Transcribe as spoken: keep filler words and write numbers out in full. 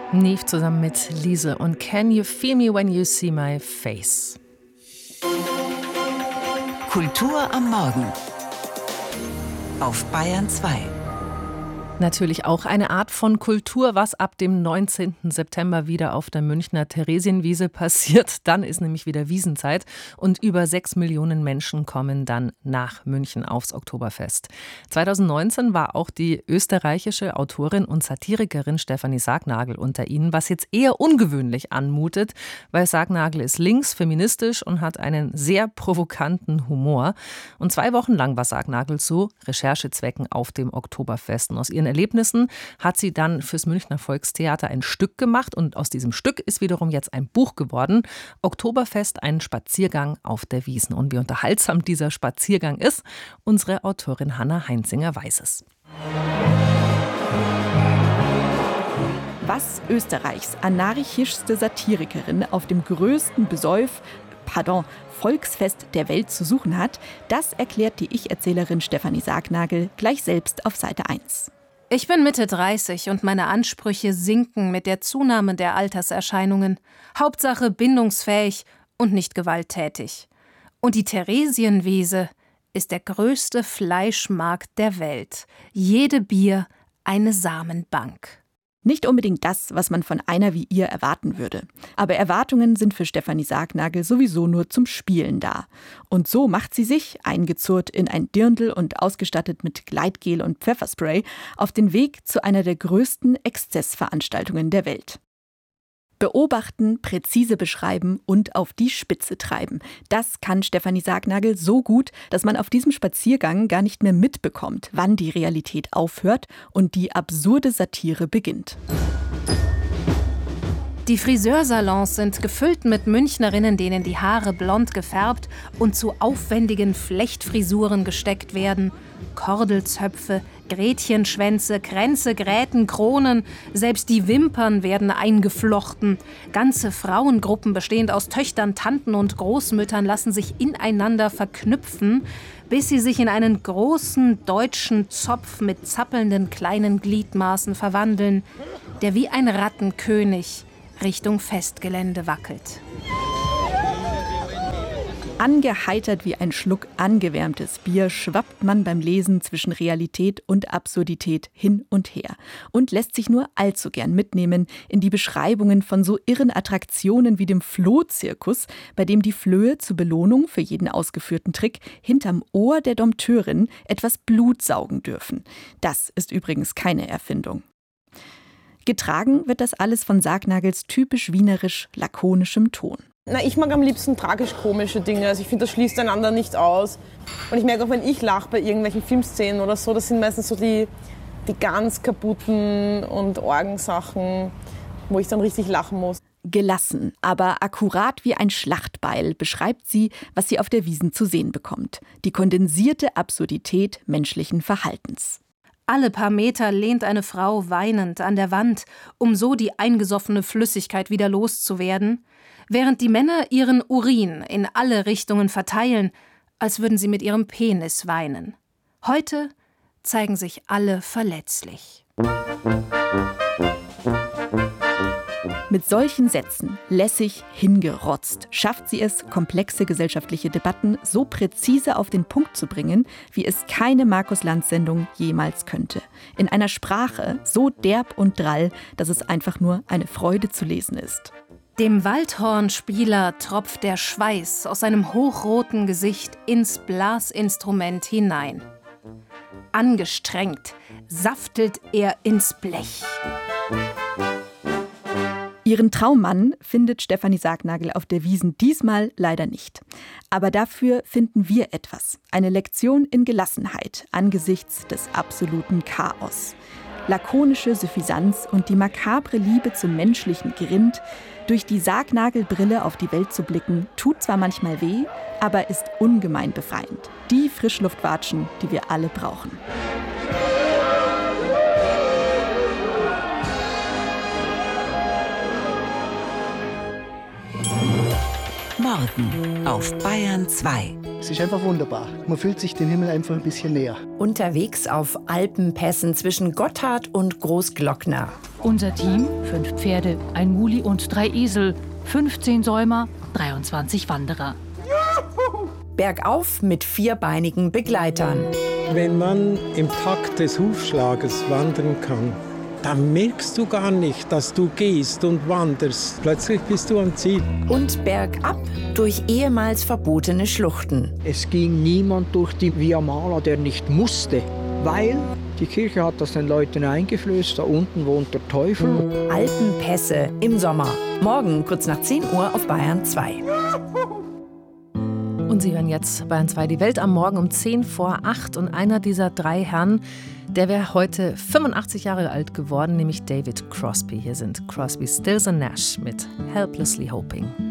Neve zusammen mit Lise und Can You Feel Me When You See My Face? Kultur am Morgen auf Bayern zwei. Natürlich auch eine Art von Kultur, was ab dem neunzehnten September wieder auf der Münchner Theresienwiese passiert. Dann ist nämlich wieder Wiesenzeit und über sechs Millionen Menschen kommen dann nach München aufs Oktoberfest. zweitausendneunzehn war auch die österreichische Autorin und Satirikerin Stefanie Sargnagl unter ihnen, was jetzt eher ungewöhnlich anmutet, weil Sargnagl ist links, feministisch und hat einen sehr provokanten Humor. Und zwei Wochen lang war Sargnagl zu Recherchezwecken auf dem Oktoberfest. Und aus ihren Erlebnissen hat sie dann fürs Münchner Volkstheater ein Stück gemacht und aus diesem Stück ist wiederum jetzt ein Buch geworden. Oktoberfest, ein Spaziergang auf der Wiesn. Und wie unterhaltsam dieser Spaziergang ist, unsere Autorin Hanna Heinzinger weiß es. Was Österreichs anarchischste Satirikerin auf dem größten Besäuf, pardon, Volksfest der Welt zu suchen hat, das erklärt die Ich-Erzählerin Stefanie Sargnagl gleich selbst auf Seite eins. Ich bin Mitte dreißig und meine Ansprüche sinken mit der Zunahme der Alterserscheinungen. Hauptsache bindungsfähig und nicht gewalttätig. Und die Theresienwiese ist der größte Fleischmarkt der Welt. Jede Bier eine Samenbank. Nicht unbedingt das, was man von einer wie ihr erwarten würde. Aber Erwartungen sind für Stefanie Sargnagl sowieso nur zum Spielen da. Und so macht sie sich, eingezurrt in ein Dirndl und ausgestattet mit Gleitgel und Pfefferspray, auf den Weg zu einer der größten Exzessveranstaltungen der Welt. Beobachten, präzise beschreiben und auf die Spitze treiben. Das kann Stefanie Sargnagl so gut, dass man auf diesem Spaziergang gar nicht mehr mitbekommt, wann die Realität aufhört und die absurde Satire beginnt. Die Friseursalons sind gefüllt mit Münchnerinnen, denen die Haare blond gefärbt und zu aufwendigen Flechtfrisuren gesteckt werden. Kordelzöpfe, Gretchenschwänze, Kränze, Gräten, Kronen, selbst die Wimpern werden eingeflochten. Ganze Frauengruppen bestehend aus Töchtern, Tanten und Großmüttern lassen sich ineinander verknüpfen, bis sie sich in einen großen deutschen Zopf mit zappelnden kleinen Gliedmaßen verwandeln, der wie ein Rattenkönig Richtung Festgelände wackelt. Angeheitert wie ein Schluck angewärmtes Bier schwappt man beim Lesen zwischen Realität und Absurdität hin und her und lässt sich nur allzu gern mitnehmen in die Beschreibungen von so irren Attraktionen wie dem Flohzirkus, bei dem die Flöhe zur Belohnung für jeden ausgeführten Trick hinterm Ohr der Dompteurin etwas Blut saugen dürfen. Das ist übrigens keine Erfindung. Getragen wird das alles von Sargnagls typisch wienerisch lakonischem Ton. Na, ich mag am liebsten tragisch-komische Dinge. Also ich finde, das schließt einander nicht aus. Und ich merke auch, wenn ich lache bei irgendwelchen Filmszenen oder so, das sind meistens so die, die ganz kaputten und Orgensachen, wo ich dann richtig lachen muss. Gelassen, aber akkurat wie ein Schlachtbeil beschreibt sie, was sie auf der Wiesn zu sehen bekommt. Die kondensierte Absurdität menschlichen Verhaltens. Alle paar Meter lehnt eine Frau weinend an der Wand, um so die eingesoffene Flüssigkeit wieder loszuwerden, während die Männer ihren Urin in alle Richtungen verteilen, als würden sie mit ihrem Penis weinen. Heute zeigen sich alle verletzlich. Mit solchen Sätzen, lässig hingerotzt, schafft sie es, komplexe gesellschaftliche Debatten so präzise auf den Punkt zu bringen, wie es keine Markus-Lanz-Sendung jemals könnte. In einer Sprache so derb und drall, dass es einfach nur eine Freude zu lesen ist. Dem Waldhornspieler tropft der Schweiß aus seinem hochroten Gesicht ins Blasinstrument hinein. Angestrengt saftelt er ins Blech. Ihren Traummann findet Stefanie Sargnagl auf der Wiesn diesmal leider nicht. Aber dafür finden wir etwas. Eine Lektion in Gelassenheit angesichts des absoluten Chaos. Lakonische Suffisanz und die makabre Liebe zum menschlichen Grind. Durch die Sargnagl-Brille auf die Welt zu blicken, tut zwar manchmal weh, aber ist ungemein befreiend. Die Frischluftwatschen, die wir alle brauchen. Morgen auf Bayern zwei. Es ist einfach wunderbar. Man fühlt sich dem Himmel einfach ein bisschen näher. Unterwegs auf Alpenpässen zwischen Gotthard und Großglockner. Unser Team, fünf Pferde, ein Muli und drei Esel, fünfzehn Säumer, dreiundzwanzig Wanderer. Bergauf mit vierbeinigen Begleitern. Wenn man im Takt des Hufschlages wandern kann, dann merkst du gar nicht, dass du gehst und wanderst. Plötzlich bist du am Ziel. Und bergab durch ehemals verbotene Schluchten. Es ging niemand durch die Via Mala, der nicht musste, weil die Kirche hat das den Leuten eingeflößt, da unten wohnt der Teufel. Alpenpässe im Sommer. Morgen kurz nach zehn Uhr auf Bayern zwei. Und Sie hören jetzt Bayern zwei, die Welt am Morgen um zehn vor acht. Und einer dieser drei Herren, der wäre heute fünfundachtzig Jahre alt geworden, nämlich David Crosby. Hier sind Crosby, Stills und Nash mit Helplessly Hoping.